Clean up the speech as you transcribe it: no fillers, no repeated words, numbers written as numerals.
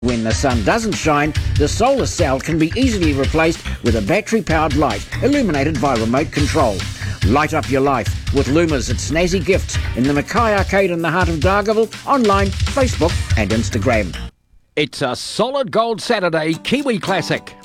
When the sun doesn't shine, the solar cell can be easily replaced with a battery-powered light, illuminated by remote control. Light up your life with Lumas at Snazzy Gifts in the Mackay Arcade in the heart of Dargaville, online, Facebook and Instagram. It's a solid gold Saturday Kiwi Classic.